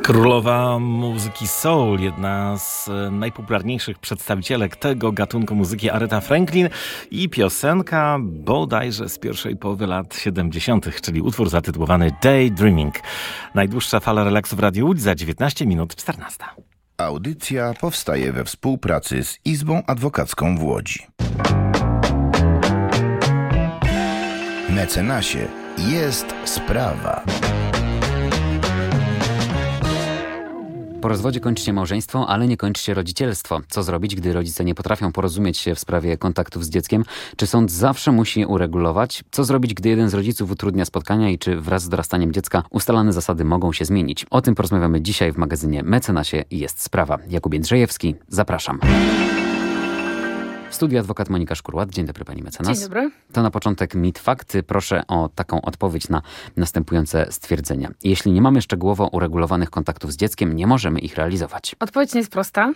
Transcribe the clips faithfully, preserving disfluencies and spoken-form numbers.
Królowa muzyki soul, jedna z najpopularniejszych przedstawicielek tego gatunku muzyki, Aretha Franklin, i piosenka bodajże z pierwszej połowy lat siedemdziesiątych, czyli utwór zatytułowany Daydreaming. Najdłuższa fala relaksu w Radiu Łódź za dziewiętnaście minut czternasta. Audycja powstaje we współpracy z Izbą Adwokacką w Łodzi. Mecenasie jest sprawa. Po rozwodzie kończy się małżeństwo, ale nie kończy się rodzicielstwo. Co zrobić, gdy rodzice nie potrafią porozumieć się w sprawie kontaktów z dzieckiem? Czy sąd zawsze musi je uregulować? Co zrobić, gdy jeden z rodziców utrudnia spotkania i czy wraz z dorastaniem dziecka ustalane zasady mogą się zmienić? O tym porozmawiamy dzisiaj w magazynie Mecenasie jest sprawa. Jakub Jędrzejewski, zapraszam. W studiu adwokat Monika Szkurłat. Dzień dobry, pani mecenas. Dzień dobry. To na początek mit fakt. Proszę o taką odpowiedź na następujące stwierdzenia. Jeśli nie mamy szczegółowo uregulowanych kontaktów z dzieckiem, nie możemy ich realizować. Odpowiedź nie jest prosta.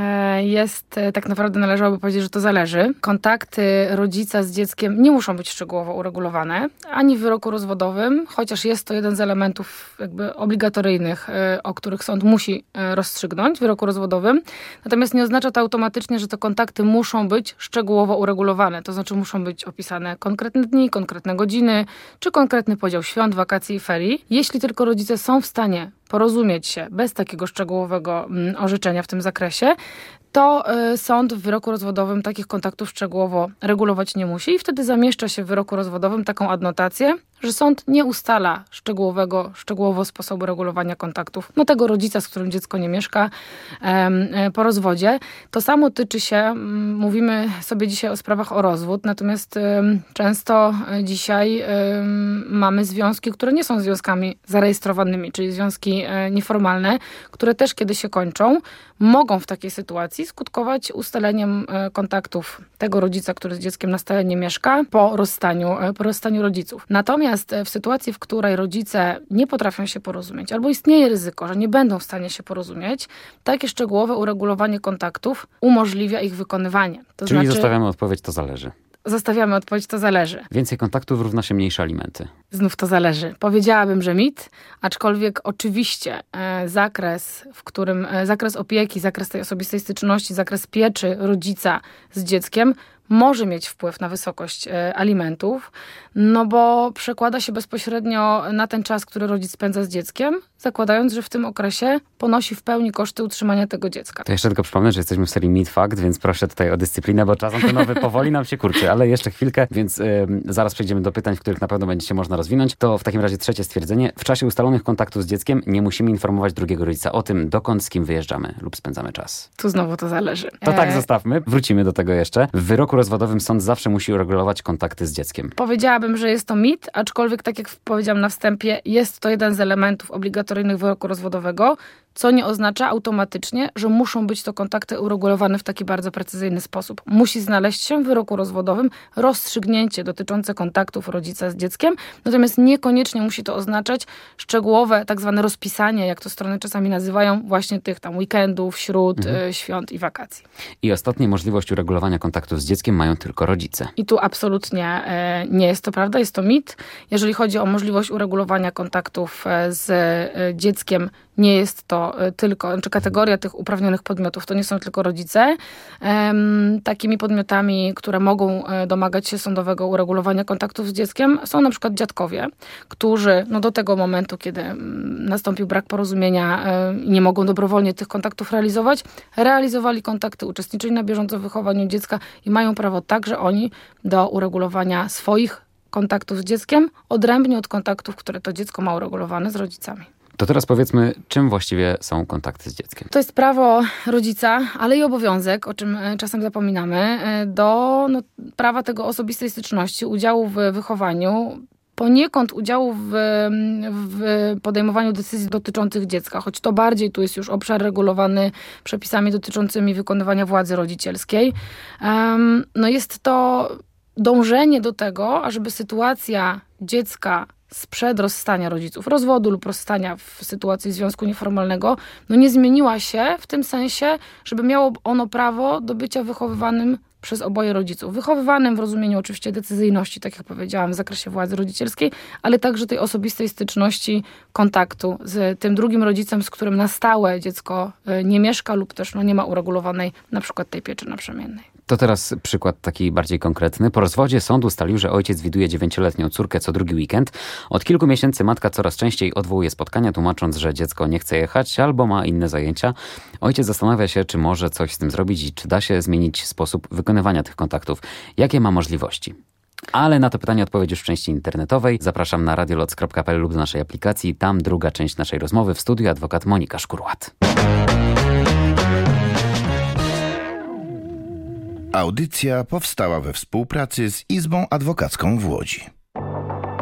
Jest, tak naprawdę należałoby powiedzieć, że to zależy. Kontakty rodzica z dzieckiem nie muszą być szczegółowo uregulowane, ani w wyroku rozwodowym, chociaż jest to jeden z elementów jakby obligatoryjnych, o których sąd musi rozstrzygnąć w wyroku rozwodowym. Natomiast nie oznacza to automatycznie, że te kontakty muszą być szczegółowo uregulowane. To znaczy muszą być opisane konkretne dni, konkretne godziny, czy konkretny podział świąt, wakacji i ferii. Jeśli tylko rodzice są w stanie porozumieć się bez takiego szczegółowego mm, orzeczenia w tym zakresie, to y, sąd w wyroku rozwodowym takich kontaktów szczegółowo regulować nie musi i wtedy zamieszcza się w wyroku rozwodowym taką adnotację, że sąd nie ustala szczegółowego, szczegółowo sposobu regulowania kontaktów no tego rodzica, z którym dziecko nie mieszka y, y, po rozwodzie. To samo tyczy się, y, mówimy sobie dzisiaj o sprawach o rozwód, natomiast y, często y, dzisiaj y, mamy związki, które nie są związkami zarejestrowanymi, czyli związki y, nieformalne, które też kiedy się kończą, mogą w takiej sytuacji skutkować ustaleniem kontaktów tego rodzica, który z dzieckiem na stałe nie mieszka, po rozstaniu, po rozstaniu rodziców. Natomiast w sytuacji, w której rodzice nie potrafią się porozumieć, albo istnieje ryzyko, że nie będą w stanie się porozumieć, takie szczegółowe uregulowanie kontaktów umożliwia ich wykonywanie. To Czyli znaczy, zostawiamy odpowiedź, to zależy. Zostawiamy odpowiedź, to zależy. Więcej kontaktów równa się mniejsze alimenty. Znów to zależy. Powiedziałabym, że mit, aczkolwiek oczywiście e, zakres, w którym e, zakres opieki, zakres tej osobistej styczności, zakres pieczy rodzica z dzieckiem może mieć wpływ na wysokość e, alimentów, no bo przekłada się bezpośrednio na ten czas, który rodzic spędza z dzieckiem, zakładając, że w tym okresie ponosi w pełni koszty utrzymania tego dziecka. To jeszcze tylko przypomnę, że jesteśmy w serii Mit Fakt, więc proszę tutaj o dyscyplinę, bo czas antenowy powoli nam się kurczy, ale jeszcze chwilkę, więc y, zaraz przejdziemy do pytań, w których na pewno będzie się można rozwinąć. To w takim razie trzecie stwierdzenie. W czasie ustalonych kontaktów z dzieckiem nie musimy informować drugiego rodzica o tym, dokąd z kim wyjeżdżamy lub spędzamy czas. Tu znowu to zależy. To tak zostawmy, wrócimy do tego jeszcze. W wyroku rozwodowym sąd zawsze musi uregulować kontakty z dzieckiem. Powiedziałabym, że jest to mit, aczkolwiek tak jak powiedziałam na wstępie, jest to jeden z elementów obligatoryjnych wyroku rozwodowego, co nie oznacza automatycznie, że muszą być to kontakty uregulowane w taki bardzo precyzyjny sposób. Musi znaleźć się w wyroku rozwodowym rozstrzygnięcie dotyczące kontaktów rodzica z dzieckiem, natomiast niekoniecznie musi to oznaczać szczegółowe tak zwane rozpisanie, jak to strony czasami nazywają, właśnie tych tam weekendów, śród, mhm. y, świąt i wakacji. I ostatnie, możliwość uregulowania kontaktów z dzieckiem mają tylko rodzice. I tu absolutnie y, nie jest to prawda, jest to mit. Jeżeli chodzi o możliwość uregulowania kontaktów y, z y, dzieckiem, nie jest to tylko, znaczy kategoria tych uprawnionych podmiotów to nie są tylko rodzice. Ehm, takimi podmiotami, które mogą domagać się sądowego uregulowania kontaktów z dzieckiem, są na przykład dziadkowie, którzy no do tego momentu, kiedy nastąpił brak porozumienia i nie mogą dobrowolnie tych kontaktów realizować, realizowali kontakty, uczestniczyli na bieżąco w wychowaniu dziecka i mają prawo także oni do uregulowania swoich kontaktów z dzieckiem, odrębnie od kontaktów, które to dziecko ma uregulowane z rodzicami. To teraz powiedzmy, czym właściwie są kontakty z dzieckiem? To jest prawo rodzica, ale i obowiązek, o czym czasem zapominamy, do no, prawa tego osobistej styczności, udziału w wychowaniu, poniekąd udziału w, w podejmowaniu decyzji dotyczących dziecka, choć to bardziej tu jest już obszar regulowany przepisami dotyczącymi wykonywania władzy rodzicielskiej. Um, no jest to dążenie do tego, ażeby sytuacja dziecka sprzed rozstania rodziców, rozwodu lub rozstania w sytuacji związku nieformalnego, no nie zmieniła się w tym sensie, żeby miało ono prawo do bycia wychowywanym przez oboje rodziców. Wychowywanym w rozumieniu oczywiście decyzyjności, tak jak powiedziałam, w zakresie władzy rodzicielskiej, ale także tej osobistej styczności, kontaktu z tym drugim rodzicem, z którym na stałe dziecko nie mieszka lub też no, nie ma uregulowanej na przykład tej pieczy naprzemiennej. To teraz przykład taki bardziej konkretny. Po rozwodzie sąd ustalił, że ojciec widuje dziewięcioletnią córkę co drugi weekend. Od kilku miesięcy matka coraz częściej odwołuje spotkania, tłumacząc, że dziecko nie chce jechać albo ma inne zajęcia. Ojciec zastanawia się, czy może coś z tym zrobić i czy da się zmienić sposób wykonywania tych kontaktów. Jakie ma możliwości? Ale na to pytanie odpowiedź już w części internetowej. Zapraszam na radioloc kropka p l lub do naszej aplikacji. Tam druga część naszej rozmowy. W studiu adwokat Monika Szkurłat. Audycja powstała we współpracy z Izbą Adwokacką w Łodzi.